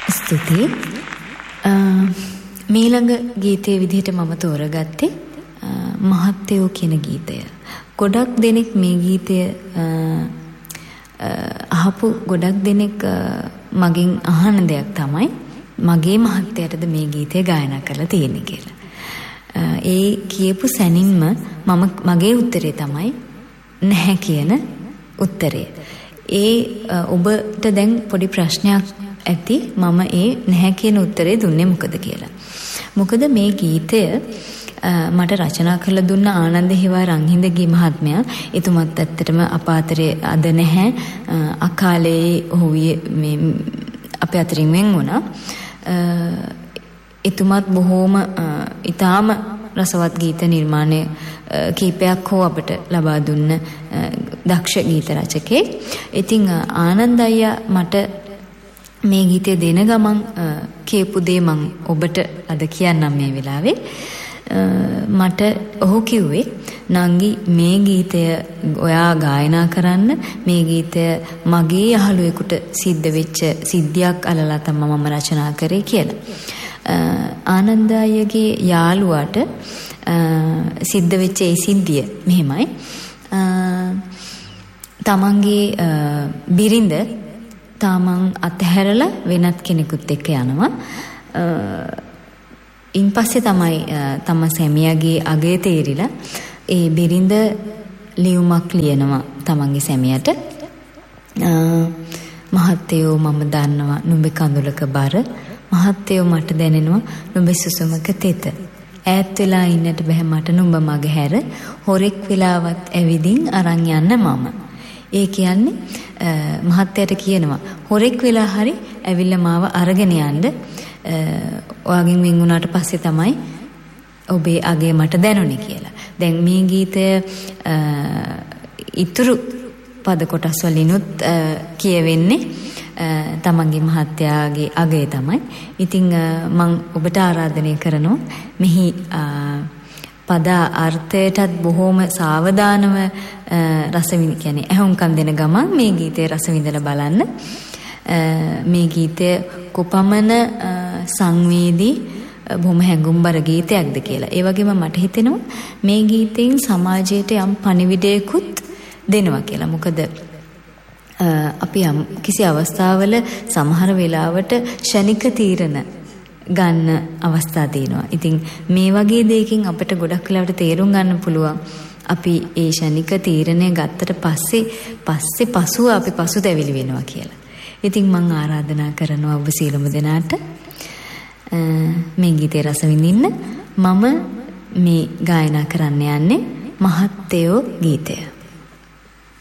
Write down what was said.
ස්තුතියි. මීළඟ ගීතයේ විදිහට මම තෝරගත්තේ මහත්තයෝ කියන ගීතය. ගොඩක් දෙනෙක් මේ ගීතය අහපු ගොඩක් දෙනෙක් මගෙන් අහන දෙයක් තමයි මගේ මහත්තයාටද මේ ගීතය ගායනා කරලා තියෙන්නේ කියලා. ඒ කියපු සැනින්ම මගේ උත්තරේ තමයි නැහැ කියන උත්තරය. ඒ ඔබට දැන් පොඩි ප්‍රශ්නයක් ඇති මම ඒ නැහැ කියන උත්තරේ දුන්නේ මොකද කියලා. මොකද මේ ගීතය මට රචනා කරලා දුන්න ආනන්ද හිවා රංහිඳගේ මහත්මයා එතුමත් ඇත්තටම අපාතරේ අද නැහැ අකාලේ ඔහු මේ අපේ අතරින් වෙන් වුණා. එතුමත් බොහෝම ඊටාම රසවත් ගීත නිර්මාණය කීපයක් හෝ අපට ලබා දුන්න දක්ෂ ගීත රචකයෙක්. ඉතින් ආනන්ද අයියා මට මේ ගීතය දෙන ගමන් කියපු දේ මම ඔබට අද කියන්නම් මේ වෙලාවේ. මට ඔහු කිව්වේ නංගි මේ ගීතය ඔයා ගායනා කරන්න. මේ ගීතය මගේ යහළුවෙකුට සිද්ධ වෙච්ච සිද්ධියක් අලලා තමයි මම රචනා කරේ කියලා. ආනන්ද අයියගේ යාළුවාට සිද්ධ වෙච්ච ඒ සිද්ධිය මෙහෙමයි. තමන්ගේ බිරිඳ තමන් අතහැරලා වෙනත් කෙනෙකුත් එක්ක යනවා. ඉන්පස්සේ තමයි තම සැමියාගේ අගය තේරිලා ඒ බිරිඳ ලියුමක් ලියනවා තමන්ගේ සැමියාට. මහත්තයෝ මම දන්නවා නුඹේ කඳුලක බර. මහත්තයෝ මට දැනෙනවා නුඹේ සුසුමක තෙත. ඈත් වෙලා ඉන්නට බෑ මට නුඹ මගේ හැර. හොරෙක් වෙලාවත් ඇවිදින් අරන් යන්න මම. ඒ කියන්නේ මහත්තයාට කියනවා හොරෙක් වෙලා හරි ඇවිල්ලා මාව අරගෙන යන්න. ඔයාගෙන් වෙන් වුණාට පස්සේ තමයි ඔබේ අගය මට දැනුනේ කියලා. දැන් මේ ගීතය ඉතුරු පද කොටස් වලිනුත් කියවෙන්නේ තමන්ගේ මහත්තයාගේ අගය තමයි. ඉතින් මම ඔබට ආරාධනය කරනවා මෙහි පද අර්ථයටත් බොහොම සාවධානව රසවිඳ කියන්නේ ඇහුම්කන් දෙන ගමන් මේ ගීතයේ රස විඳලා බලන්න. මේ ගීතය කොපමණ සංවේදී බොහොම හැඟුම්බර ගීතයක්ද කියලා. ඒ වගේම මට හිතෙනවා මේ ගීතෙන් සමාජයට යම් පණිවිඩයකුත් දෙනවා කියලා. මොකද අපි යම් කිසි අවස්ථාවල සමහර වෙලාවට ෂණික තීරණ ගන්න අවස්ථා තියෙනවා. ඉතින් මේ වගේ දෙයකින් අපිට ගොඩක් වෙලාවට තේරුම් ගන්න පුළුවන් අපි ඒ ෂණික තීරණය ගත්තට පසුව අපි පසුතැවිලි වෙනවා කියලා. ඉතින් මම ආරාධනා කරනවා ඔබ සියලුම දෙනාට මේ ගීතේ රස විඳින්න. මම මේ ගායනා කරන්න යන්නේ මහත්තයෝ ගීතය.